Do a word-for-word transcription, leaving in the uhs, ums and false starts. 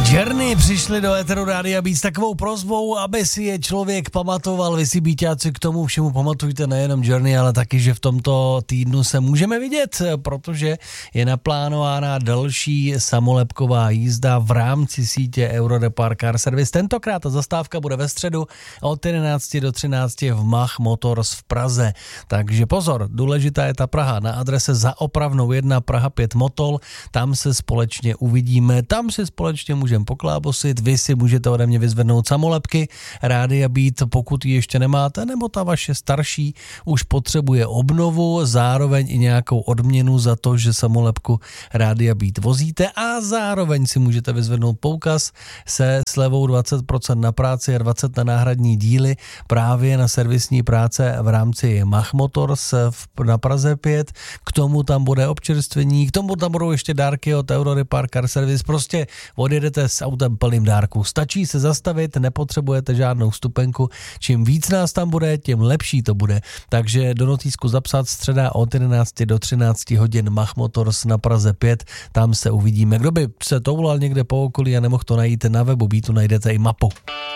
Journey přišli do Eteru Rádia Beat s takovou prosbou, aby si je člověk pamatoval. Vy si býťáci k tomu všemu pamatujte nejenom Journey, ale taky, že v tomto týdnu se můžeme vidět, protože je naplánována další samolepková jízda v rámci sítě Eurodepar Car Service. Tentokrát ta zastávka bude ve středu od jedenácti do třinácti v Mach Motors v Praze. Takže pozor, důležitá je ta Praha na adrese Za opravnou jedna Praha pět Motol. Tam se společně uvidíme, tam si společně můžeme poklábosit, vy si můžete ode mě vyzvednout samolepky Rádia Beat, pokud ji ještě nemáte, nebo ta vaše starší už potřebuje obnovu, zároveň i nějakou odměnu za to, že samolepku Rádia Beat vozíte a zároveň si můžete vyzvednout poukaz se slevou dvacet procent na práci a dvacet procent na náhradní díly právě na servisní práce v rámci Mach Motors na Praze pět. K tomu tam bude občerstvení, k tomu tam budou ještě dárky od Eurodepar Car Service, prostě odjedete s autem plným dárků. Stačí se zastavit, nepotřebujete žádnou vstupenku. Čím víc nás tam bude, tím lepší to bude. Takže do notýsku zapsat středa od jedenácti do třinácti hodin Mach Motors na Praze pět. Tam se uvidíme. Kdo by se toulal někde po okolí a nemohl to najít, na webu Beatu najdete i mapu.